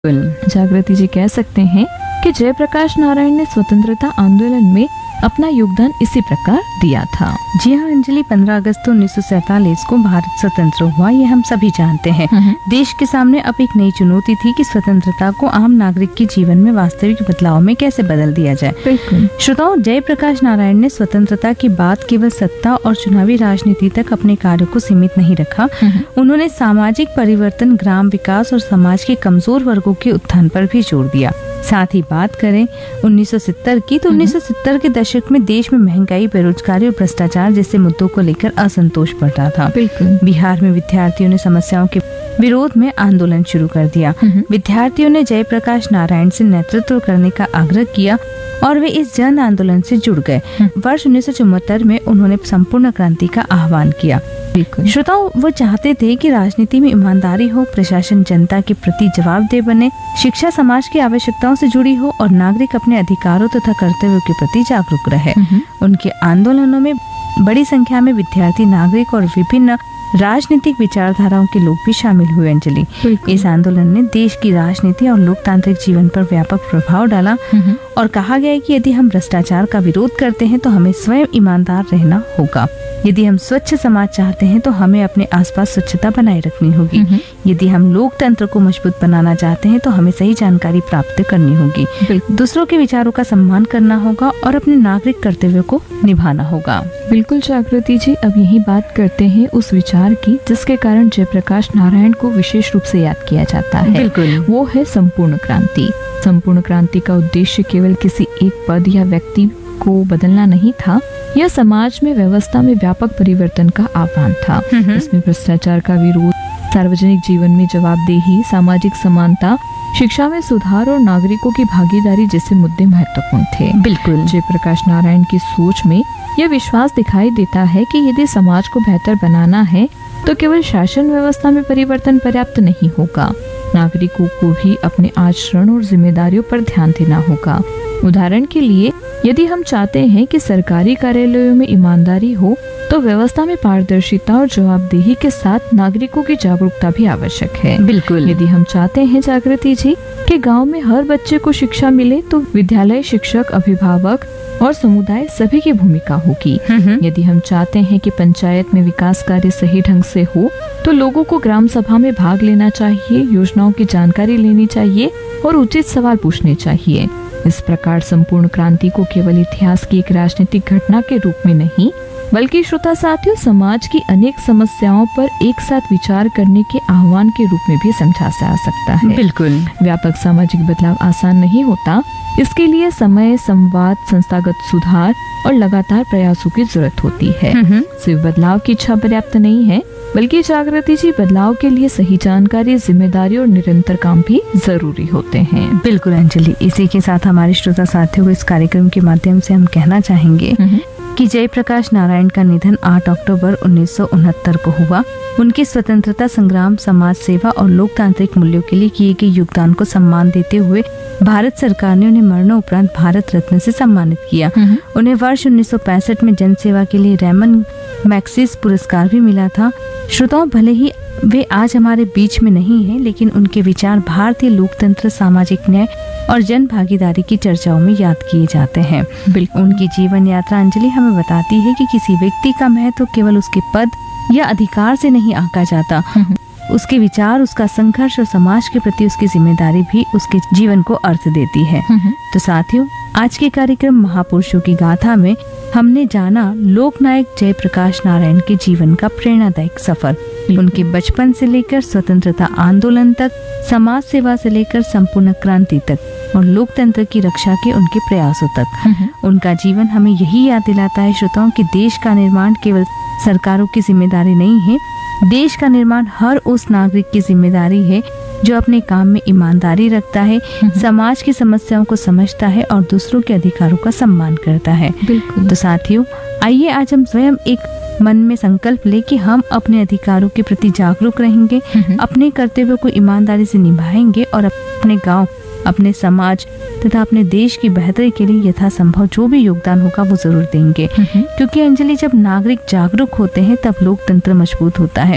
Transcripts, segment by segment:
जागृति जी कह सकते हैं कि जयप्रकाश नारायण ने स्वतंत्रता आंदोलन में अपना योगदान इसी प्रकार दिया था। जी हाँ अंजलि, 15 अगस्त 1947 को भारत स्वतंत्र हुआ, ये हम सभी जानते हैं। देश के सामने अब एक नई चुनौती थी कि स्वतंत्रता को आम नागरिक के जीवन में वास्तविक बदलाव में कैसे बदल दिया जाए। श्रोताओं, जयप्रकाश नारायण ने स्वतंत्रता की बात केवल सत्ता और चुनावी राजनीति तक अपने कार्य को सीमित नहीं रखा। उन्होंने सामाजिक परिवर्तन, ग्राम विकास और समाज के कमजोर वर्गों के उत्थान पर भी जोर दिया। साथ ही बात करें 1970 की, तो 1970 के दशक में देश में महंगाई, बेरोजगारी और भ्रष्टाचार जैसे मुद्दों को लेकर असंतोष बढ़ रहा था। बिहार में विद्यार्थियों ने समस्याओं के विरोध में आंदोलन शुरू कर दिया। विद्यार्थियों ने जयप्रकाश नारायण से नेतृत्व करने का आग्रह किया और वे इस जन आंदोलन से जुड़ गए। वर्ष 1974 में उन्होंने संपूर्ण क्रांति का आह्वान किया। श्रोताओं, वो चाहते थे कि राजनीति में ईमानदारी हो, प्रशासन जनता के प्रति जवाबदेह बने, शिक्षा समाज की आवश्यकताओं से जुड़ी हो और नागरिक अपने अधिकारों तथा कर्तव्यों के प्रति जागरूक रहे। उनके आंदोलनों में बड़ी संख्या में विद्यार्थी, नागरिक और विभिन्न राजनीतिक विचारधाराओं के लोग भी शामिल हुए। अंजलि, इस आंदोलन ने देश की राजनीति और लोकतांत्रिक जीवन पर व्यापक प्रभाव डाला और कहा गया है कि यदि हम भ्रष्टाचार का विरोध करते हैं तो हमें स्वयं ईमानदार रहना होगा। यदि हम स्वच्छ समाज चाहते हैं तो हमें अपने आसपास स्वच्छता बनाए रखनी होगी। यदि हम लोकतंत्र को मजबूत बनाना चाहते हैं तो हमें सही जानकारी प्राप्त करनी होगी। दूसरों के विचारों का सम्मान करना होगा और अपने नागरिक कर्तव्यों को निभाना होगा। बिल्कुल जागृति जी, अब यही बात करते हैं उस विचार की जिसके कारण जयप्रकाश नारायण को विशेष रूप से याद किया जाता है। बिल्कुल, वो है संपूर्ण क्रांति। संपूर्ण क्रांति का उद्देश्य केवल किसी एक पद या व्यक्ति को बदलना नहीं था, यह समाज में व्यवस्था में व्यापक परिवर्तन का आह्वान था। इसमें भ्रष्टाचार का विरोध, सार्वजनिक जीवन में जवाबदेही, सामाजिक समानता, शिक्षा में सुधार और नागरिकों की भागीदारी जैसे मुद्दे महत्वपूर्ण थे। बिल्कुल, जयप्रकाश नारायण की सोच में यह विश्वास दिखाई देता है कि यदि समाज को बेहतर बनाना है तो केवल शासन व्यवस्था में परिवर्तन पर्याप्त नहीं होगा, नागरिकों को भी अपने आचरण और जिम्मेदारियों पर ध्यान देना होगा। उदाहरण के लिए, यदि हम चाहते हैं कि सरकारी कार्यालयों में ईमानदारी हो तो व्यवस्था में पारदर्शिता और जवाबदेही के साथ नागरिकों की जागरूकता भी आवश्यक है। बिल्कुल, यदि हम चाहते हैं जागृति जी कि गांव में हर बच्चे को शिक्षा मिले तो विद्यालय, शिक्षक, अभिभावक और समुदाय सभी की भूमिका होगी। यदि हम चाहते हैं कि पंचायत में विकास कार्य सही ढंग से हो तो लोगों को ग्राम सभा में भाग लेना चाहिए, योजनाओं की जानकारी लेनी चाहिए और उचित सवाल पूछने चाहिए। इस प्रकार संपूर्ण क्रांति को केवल इतिहास की एक राजनीतिक घटना के रूप में नहीं बल्कि श्रोता साथियों, समाज की अनेक समस्याओं पर एक साथ विचार करने के आह्वान के रूप में भी समझा जा सकता है। बिल्कुल, व्यापक सामाजिक बदलाव आसान नहीं होता, इसके लिए समय, संवाद, संस्थागत सुधार और लगातार प्रयासों की जरूरत होती है। सिर्फ बदलाव की इच्छा पर्याप्त नहीं है बल्कि जागृति जी, बदलाव के लिए सही जानकारी, जिम्मेदारी और निरंतर काम भी जरूरी होते हैं। बिल्कुल अंजलि, इसी के साथ हमारे श्रोता साथियों को इस कार्यक्रम के माध्यम से हम कहना चाहेंगे कि जयप्रकाश नारायण का निधन 8 अक्टूबर 1969 को हुआ। उनके स्वतंत्रता संग्राम, समाज सेवा और लोकतांत्रिक मूल्यों के लिए किए गए योगदान को सम्मान देते हुए भारत सरकार ने उन्हें मरणोपरांत भारत रत्न से सम्मानित किया। उन्हें वर्ष 1965 में जन सेवा के लिए रेमन मैग्सेसे पुरस्कार भी मिला था। श्रोताओं, भले ही वे आज हमारे बीच में नहीं हैं, लेकिन उनके विचार भारतीय लोकतंत्र, सामाजिक न्याय और जन भागीदारी की चर्चाओं में याद किए जाते हैं। उनकी जीवन यात्रा अंजलि हमें बताती है कि किसी व्यक्ति का महत्व केवल उसके पद या अधिकार से नहीं आंका जाता, उसके विचार, उसका संघर्ष और समाज के प्रति उसकी जिम्मेदारी भी उसके जीवन को अर्थ देती है। तो साथियों, आज के कार्यक्रम महापुरुषों की गाथा में हमने जाना लोकनायक जयप्रकाश नारायण के जीवन का प्रेरणादायक सफर। उनके बचपन से लेकर स्वतंत्रता आंदोलन तक, समाज सेवा से लेकर संपूर्ण क्रांति तक और लोकतंत्र की रक्षा के उनके प्रयासों तक। उनका जीवन हमें यही याद दिलाता है श्रोताओं कि देश का निर्माण केवल सरकारों की जिम्मेदारी नहीं है, देश का निर्माण हर उस नागरिक की जिम्मेदारी है जो अपने काम में ईमानदारी रखता है, समाज की समस्याओं को समझता है और दूसरों के अधिकारों का सम्मान करता है। तो साथियों, आइए आज हम स्वयं एक मन में संकल्प ले कि हम अपने अधिकारों के प्रति जागरूक रहेंगे, अपने कर्तव्यों को ईमानदारी से निभाएंगे और अपने गांव, अपने समाज तथा अपने देश की बेहतरी के लिए यथासंभव जो भी योगदान होगा वो जरूर देंगे। क्योंकि अंजलि, जब नागरिक जागरूक होते हैं तब लोकतंत्र मजबूत होता है।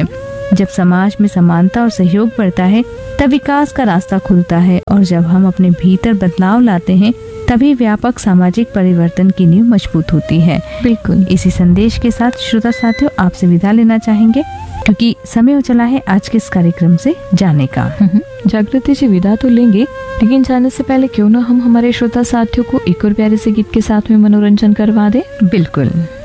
जब समाज में समानता और सहयोग बढ़ता है तब विकास का रास्ता खुलता है, और जब हम अपने भीतर बदलाव लाते हैं तभी व्यापक सामाजिक परिवर्तन की नींव मजबूत होती है। बिल्कुल। इसी संदेश के साथ श्रोता साथियों आपसे विदा लेना चाहेंगे, क्योंकि समय हो चला है आज के इस कार्यक्रम से जाने का। जागृति जी, विदा तो लेंगे, लेकिन जाने से पहले क्यों ना हम हमारे श्रोता साथियों को एक और प्यारे से गीत के साथ में मनोरंजन करवा दें। बिल्कुल।